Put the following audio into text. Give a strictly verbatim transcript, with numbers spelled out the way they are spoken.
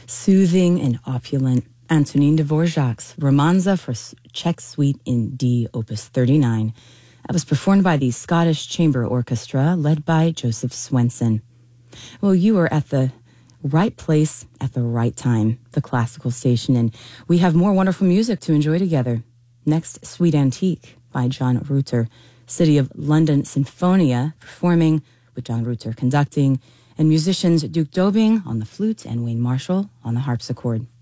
Soothing and opulent, Antonin Dvorak's Romanza for Czech Suite in D, Opus thirty-nine. That was performed by the Scottish Chamber Orchestra, led by Joseph Swenson. Well, you are at the right place at the right time, the classical station, and we have more wonderful music to enjoy together. Next, Sweet Antique by John Rutter, City of London Sinfonia, performing with John Rutter conducting, and musicians Duke Dobing on the flute and Wayne Marshall on the harpsichord.